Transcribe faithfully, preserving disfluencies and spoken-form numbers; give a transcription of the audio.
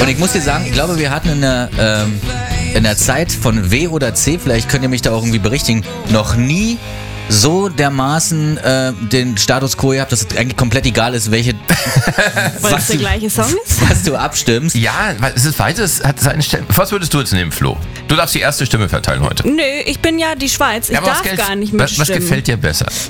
Und ich muss dir sagen, ich glaube, wir hatten in der, ähm, in der Zeit von W oder C, vielleicht könnt ihr mich da auch irgendwie berichtigen, noch nie so dermaßen äh, den Status Quo gehabt, dass es eigentlich komplett egal ist, welche Weil es der gleiche Song ist? was du abstimmst. Ja, weil es ist beides, hat seine Stimme. Was würdest du jetzt nehmen, Flo? Du darfst die erste Stimme verteilen heute. Nö, ich bin ja die Schweiz. Ich Ja, aber darf was, gar nicht was, was mitstimmen. gefällt dir besser?